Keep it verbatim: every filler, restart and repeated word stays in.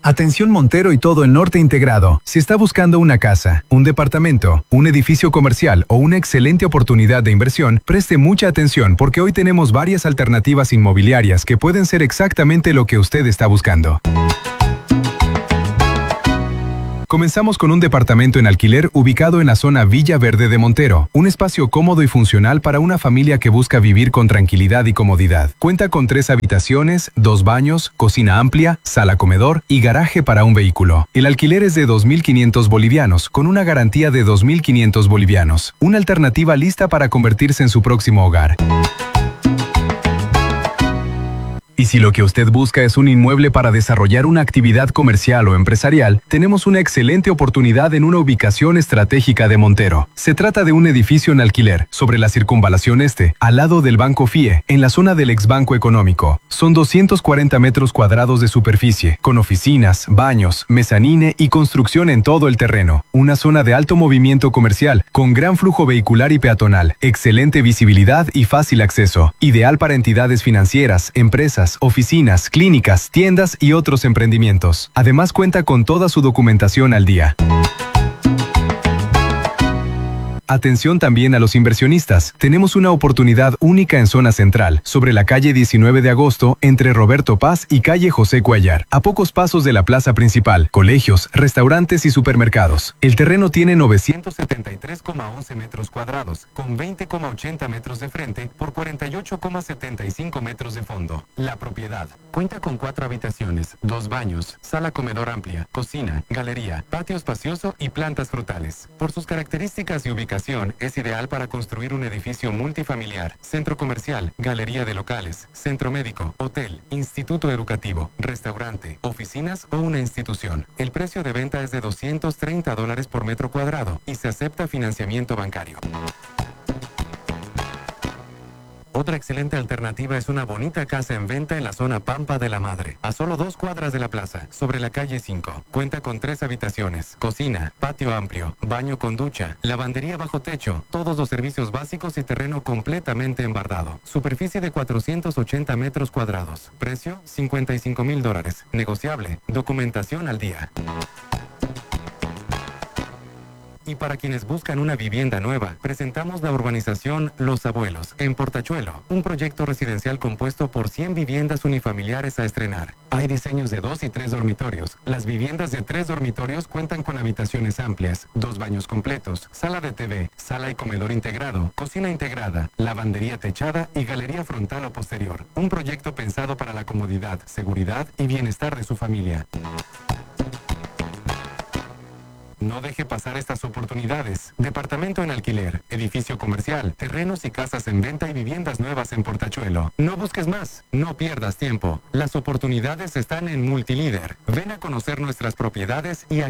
Atención Montero y todo el norte integrado. Si está buscando una casa, un departamento, un edificio comercial o una excelente oportunidad de inversión, preste mucha atención porque hoy tenemos varias alternativas inmobiliarias que pueden ser exactamente lo que usted está buscando. Comenzamos con un departamento en alquiler ubicado en la zona Villa Verde de Montero, un espacio cómodo y funcional para una familia que busca vivir con tranquilidad y comodidad. Cuenta con tres habitaciones, dos baños, cocina amplia, sala comedor y garaje para un vehículo. El alquiler es de dos mil quinientos bolivianos, con una garantía de dos mil quinientos bolivianos. Una alternativa lista para convertirse en su próximo hogar. Y si lo que usted busca es un inmueble para desarrollar una actividad comercial o empresarial, tenemos una excelente oportunidad en una ubicación estratégica de Montero. Se trata de un edificio en alquiler, sobre la Circunvalación Este, al lado del Banco F I E, en la zona del Exbanco Económico. Son doscientos cuarenta metros cuadrados de superficie, con oficinas, baños, mezanine y construcción en todo el terreno. Una zona de alto movimiento comercial, con gran flujo vehicular y peatonal, excelente visibilidad y fácil acceso. Ideal para entidades financieras, empresas, oficinas, clínicas, tiendas y otros emprendimientos. Además cuenta con toda su documentación al día. Atención también a los inversionistas. Tenemos una oportunidad única en zona central, sobre la calle diecinueve de agosto, entre Roberto Paz y calle José Cuellar, a pocos pasos de la plaza principal, colegios, restaurantes y supermercados. El terreno tiene novecientos setenta y tres coma once metros cuadrados, con veinte coma ochenta metros de frente por cuarenta y ocho coma setenta y cinco metros de fondo. La propiedad cuenta con cuatro habitaciones, dos baños, sala comedor amplia, cocina, galería, patio espacioso y plantas frutales. Por sus características y ubicación, es ideal para construir un edificio multifamiliar, centro comercial, galería de locales, centro médico, hotel, instituto educativo, restaurante, oficinas o una institución. El precio de venta es de doscientos treinta dólares por metro cuadrado y se acepta financiamiento bancario. Otra excelente alternativa es una bonita casa en venta en la zona Pampa de la Madre, a solo dos cuadras de la plaza, sobre la calle cinco. Cuenta con tres habitaciones, cocina, patio amplio, baño con ducha, lavandería bajo techo, todos los servicios básicos y terreno completamente embardado. Superficie de cuatrocientos ochenta metros cuadrados. Precio, cincuenta y cinco mil dólares. Negociable. Documentación al día. Y para quienes buscan una vivienda nueva, presentamos la urbanización Los Abuelos, en Portachuelo, un proyecto residencial compuesto por cien viviendas unifamiliares a estrenar. Hay diseños de dos y tres dormitorios. Las viviendas de tres dormitorios cuentan con habitaciones amplias, dos baños completos, sala de T V, sala y comedor integrado, cocina integrada, lavandería techada y galería frontal o posterior. Un proyecto pensado para la comodidad, seguridad y bienestar de su familia. No deje pasar estas oportunidades. Departamento en alquiler, edificio comercial, terrenos y casas en venta y viviendas nuevas en Portachuelo. No busques más, no pierdas tiempo. Las oportunidades están en Multilíder. Ven a conocer nuestras propiedades y